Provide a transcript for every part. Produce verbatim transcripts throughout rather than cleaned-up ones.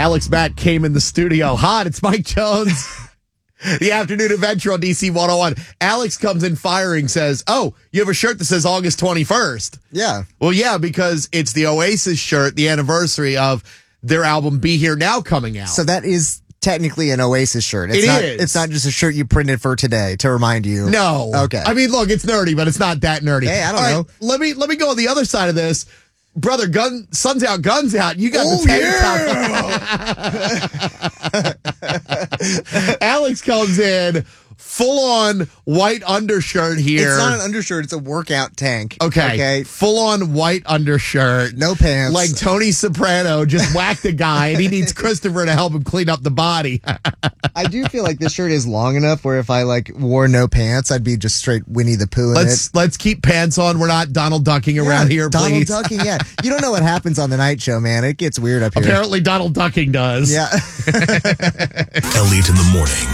Alex Mack came in the studio hot. It's Mike Jones. The Afternoon Adventure on D C one oh one. Alex comes in firing, says, oh, you have a shirt that says August twenty-first. Yeah. Well, yeah, because it's the Oasis shirt, the anniversary of their album Be Here Now coming out. So that is technically an Oasis shirt. It's It not, is. It's not just a shirt you printed for today to remind you. No. Okay. I mean, look, it's nerdy, but it's not that nerdy. Hey, I don't All know. right, let me let me go on the other side of this. Brother, gun, sun's out, guns out. You got Oh, the tank top. Alex comes in full on white undershirt here. It's not an undershirt. It's a workout tank. Okay. Okay. Full on white undershirt. No pants. Like Tony Soprano just whacked a guy and he needs Christopher to help him clean up the body. I do feel like this shirt is long enough where if I like wore no pants, I'd be just straight Winnie the Pooh in Let's it. let's keep pants on. We're not Donald Ducking around Yeah, here, Donald please. Ducking, yeah. You don't know what happens on the night show, man. It gets weird up here. Apparently Donald Ducking does. Yeah. Elliot in the morning.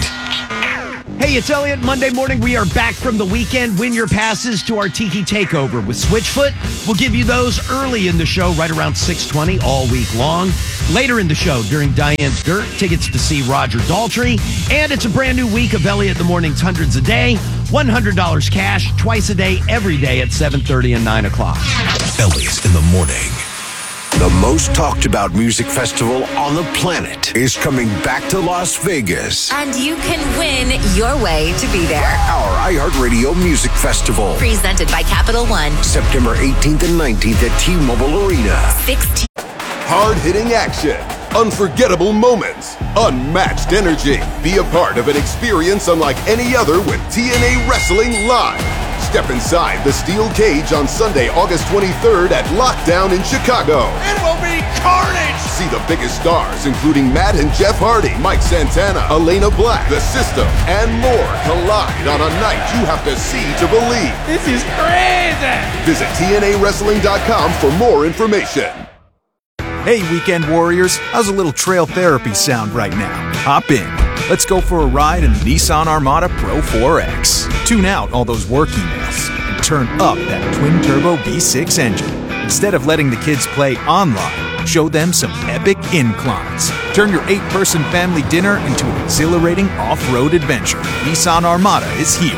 Hey, it's Elliot. Monday morning, we are back from the weekend. Win your passes to our Tiki Takeover with Switchfoot. We'll give you those early in the show, right around six twenty all week long. Later in the show, during Diane's Dirt, tickets to see Roger Daltrey. And it's a brand new week of Elliot in the Morning's Hundreds a Day. one hundred dollars cash, twice a day, every day at seven thirty and nine o'clock. Elliot in the morning. The most talked about music festival on the planet is coming back to Las Vegas. And you can win your way to be there. Our iHeartRadio Music Festival. Presented by Capital One. September eighteenth and nineteenth at T-Mobile Arena. sixteen Hard-hitting action, unforgettable moments, unmatched energy. Be a part of an experience unlike any other with T N A Wrestling Live. Step inside the steel cage on Sunday, August twenty-third at Lockdown in Chicago. It will be carnage! See the biggest stars, including Matt and Jeff Hardy, Mike Santana, Elena Black, The System, and more collide on a night you have to see to believe. This is crazy! Visit T N A wrestling dot com for more information. Hey, Weekend Warriors, how's a little trail therapy sound right now? Hop in. Let's go for a ride in the Nissan Armada Pro four X. Tune out all those work emails and turn up that twin-turbo V six engine. Instead of letting the kids play online, show them some epic inclines. Turn your eight-person family dinner into an exhilarating off-road adventure. Nissan Armada is here.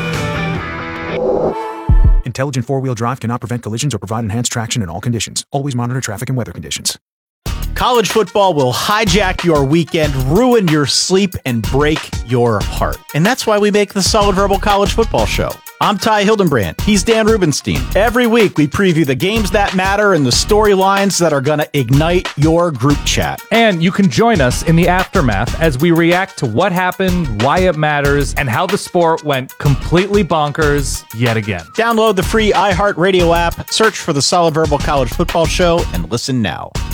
Intelligent four-wheel drive cannot prevent collisions or provide enhanced traction in all conditions. Always monitor traffic and weather conditions. College football will hijack your weekend, ruin your sleep, and break your heart. And that's why we make the Solid Verbal College Football Show. I'm Ty Hildenbrand. He's Dan Rubenstein. Every week, we preview the games that matter and the storylines that are going to ignite your group chat. And you can join us in the aftermath as we react to what happened, why it matters, and how the sport went completely bonkers yet again. Download the free iHeartRadio app, search for the Solid Verbal College Football Show, and listen now.